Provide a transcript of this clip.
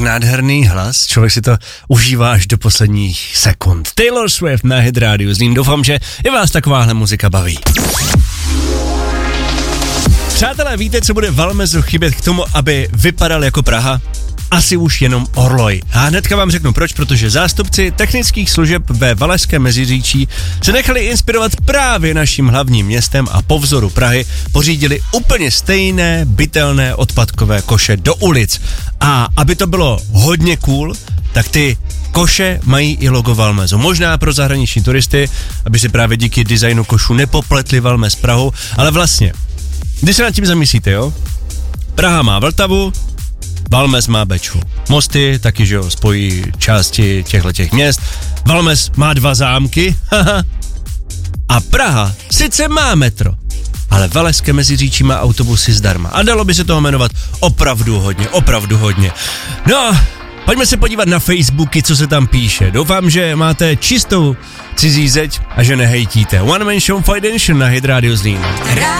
nádherný hlas, člověk si to užívá až do posledních sekund. Taylor Swift na Hit Radio Zlín, doufám, že i vás takováhle muzika baví. Přátelé, víte, co bude Valmezu chybět k tomu, aby vypadal jako Praha? Asi už jenom Orloj. A hnedka vám řeknu proč, protože zástupci technických služeb ve Valašském Meziříčí se nechali inspirovat právě naším hlavním městem a po vzoru Prahy pořídili úplně stejné bytelné odpadkové koše do ulic. A aby to bylo hodně cool, tak ty koše mají i logo Valmezu. Možná pro zahraniční turisty, aby si právě díky designu košů nepopletli Valmez s Prahou, ale vlastně, když se nad tím zamyslíte, jo? Praha má Vltavu, Valmez má Bečvu. Mosty taky, že jo, spojí části těchto měst. Valmez má 2 zámky, a Praha sice má metro, ale Valašské Meziříčí má autobusy zdarma. A dalo by se toho jmenovat opravdu hodně. No, pojďme se podívat na Facebooky, co se tam píše. Doufám, že máte čistou cizí zeď a že nehejtíte. One Man Show Fight na Hit Radio Zlín.